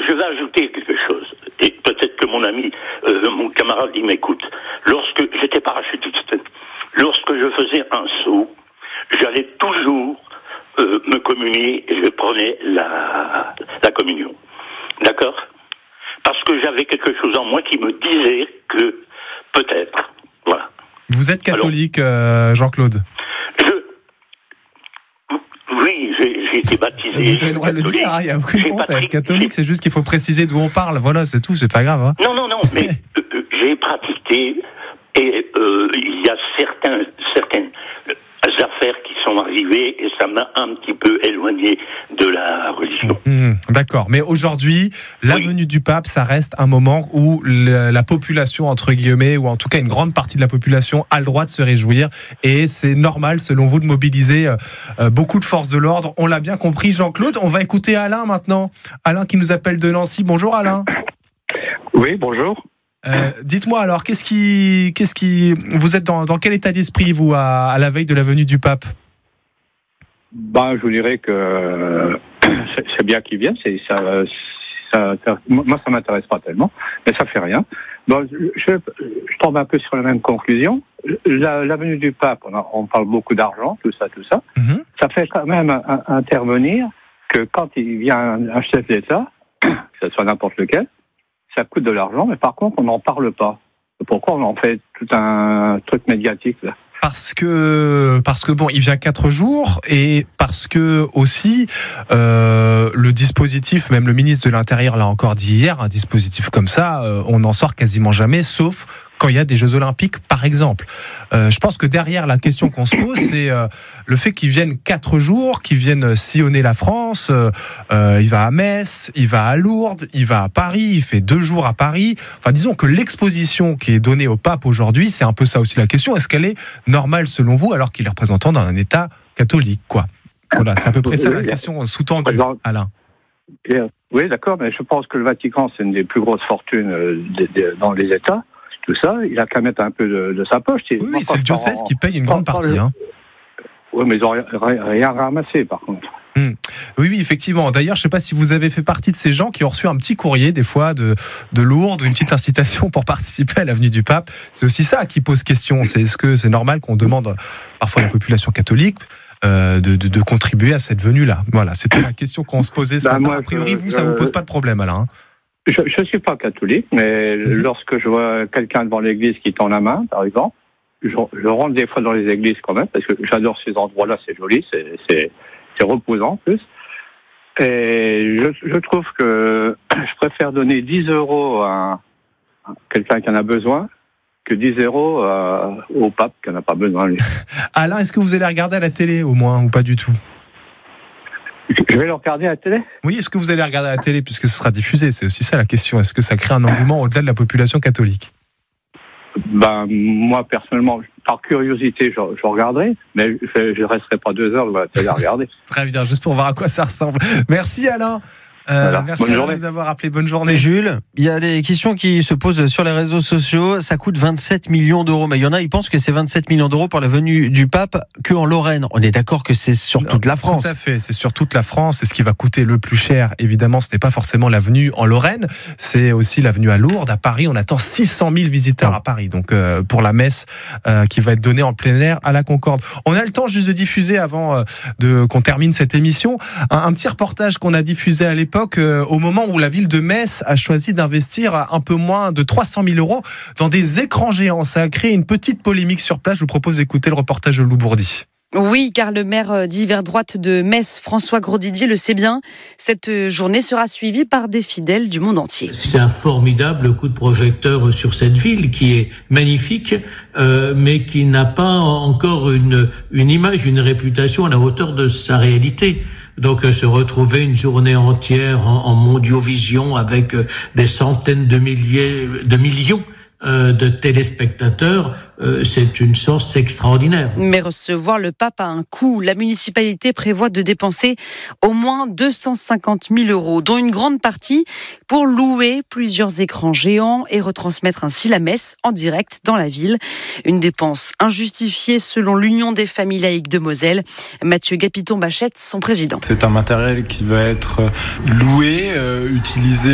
je vais ajouter quelque chose. Et peut-être que mon ami, mon camarade, il m'écoute. Lorsque j'étais parachutiste, lorsque je faisais un saut, j'allais toujours me communier et je prenais la communion. D'accord ? Parce que j'avais quelque chose en moi qui me disait que peut-être. Voilà. Vous êtes catholique, Jean-Claude ? Oui, j'ai été baptisé. Vous avez le droit de le dire, il n'y a aucune honte à être catholique, c'est juste qu'il faut préciser d'où on parle. Voilà, c'est tout, c'est pas grave. Hein. Non, mais j'ai pratiqué et il y a certaines affaires qui sont arrivées et ça m'a un petit peu éloigné de la religion. D'accord, mais aujourd'hui, la venue du pape, ça reste un moment où la population, entre guillemets, ou en tout cas une grande partie de la population a le droit de se réjouir et c'est normal, selon vous, de mobiliser beaucoup de forces de l'ordre. On l'a bien compris, Jean-Claude. On va écouter Alain maintenant. Alain qui nous appelle de Nancy. Bonjour Alain. Oui, bonjour. Dites-moi alors, qu'est-ce qui vous êtes dans quel état d'esprit vous à la veille de la venue du pape ? Je vous dirais que c'est bien qu'il vienne. Moi, ça m'intéresse pas tellement, mais ça fait rien. Je tombe un peu sur la même conclusion. La venue du pape, on parle beaucoup d'argent, tout ça. Mm-hmm. Ça fait quand même intervenir que quand il vient un chef d'État, que ce soit n'importe lequel, ça coûte de l'argent, mais par contre, on n'en parle pas. Pourquoi on en fait tout un truc médiatique là ? Parce que bon, il vient 4 jours et parce que aussi le dispositif, même le ministre de l'Intérieur l'a encore dit hier, un dispositif comme ça, on n'en sort quasiment jamais, sauf quand il y a des Jeux Olympiques, par exemple. Je pense que derrière la question qu'on se pose, c'est le fait qu'ils viennent 4 jours, qu'ils viennent sillonner la France. Il va à Metz, il va à Lourdes, il va à Paris, il fait 2 jours à Paris. Enfin, disons que l'exposition qui est donnée au pape aujourd'hui, c'est un peu ça aussi la question. Est-ce qu'elle est normale selon vous, alors qu'il est représentant d'un État catholique, quoi ? Voilà, c'est à peu près ça la question sous-tendue, Alain. Oui, d'accord, mais je pense que le Vatican, c'est une des plus grosses fortunes dans les États. Tout ça, il a qu'à mettre un peu de sa poche. Oui, c'est le diocèse qui paye une grande partie. Hein. Oui, mais ils n'ont rien ramassé, par contre. Oui, effectivement. D'ailleurs, je ne sais pas si vous avez fait partie de ces gens qui ont reçu un petit courrier, des fois, de Lourdes, une petite incitation pour participer à l'avenue du pape. C'est aussi ça qui pose question. C'est est-ce que c'est normal qu'on demande parfois à la population catholique de contribuer à cette venue-là ? Voilà, c'était la question qu'on se posait ce matin. Moi, a priori, vous, ça ne vous pose pas de problème, Alain. Je ne suis pas catholique, mais lorsque je vois quelqu'un devant l'église qui tend la main, par exemple, je rentre des fois dans les églises quand même, parce que j'adore ces endroits-là, c'est joli, c'est reposant en plus. Et je trouve que je préfère donner 10 euros à quelqu'un qui en a besoin que 10 euros au pape qui n'en a pas besoin, lui. Alain, est-ce que vous allez regarder à la télé au moins, ou pas du tout ? Je vais le regarder à la télé ? Oui, est-ce que vous allez regarder à la télé puisque ce sera diffusé ? C'est aussi ça la question. Est-ce que ça crée un engouement au-delà de la population catholique ? Moi, personnellement, par curiosité, je regarderai, mais je ne resterai pas 2 heures devant la télé à regarder. Très bien, juste pour voir à quoi ça ressemble. Merci Alain. Voilà. Merci de nous avoir appelé. Bonne journée. Jules, il y a des questions qui se posent sur les réseaux sociaux. Ça coûte 27 millions d'euros. Mais il y en a, ils pensent que c'est 27 millions d'euros pour la venue du pape qu'en Lorraine. On est d'accord que c'est sur toute la France. Tout à fait, c'est sur toute la France. C'est ce qui va coûter le plus cher. Évidemment, ce n'est pas forcément la venue en Lorraine. C'est aussi la venue à Lourdes. À Paris, on attend 600 000 visiteurs à Paris. Donc, pour la messe qui va être donnée en plein air à la Concorde. On a le temps juste de diffuser avant qu'on termine cette émission. Un petit reportage qu'on a diffusé à l'époque au moment où la ville de Metz a choisi d'investir un peu moins de 300 000 euros dans des écrans géants. Ça a créé une petite polémique sur place. Je vous propose d'écouter le reportage de Lou Bourdi. Oui, car le maire d'hiver droite de Metz, François Grosdidier, le sait bien. Cette journée sera suivie par des fidèles du monde entier. C'est un formidable coup de projecteur sur cette ville qui est magnifique, mais qui n'a pas encore une image, une réputation à la hauteur de sa réalité. Donc se retrouver une journée entière en mondiovision avec des centaines de millions de téléspectateurs, c'est une chance extraordinaire. Mais recevoir le pape a un coût. La municipalité prévoit de dépenser au moins 250 000 euros, dont une grande partie pour louer plusieurs écrans géants et retransmettre ainsi la messe en direct dans la ville. Une dépense injustifiée selon l'Union des familles laïques de Moselle. Mathieu Gapiton-Bachette, son président. C'est un matériel qui va être loué, utilisé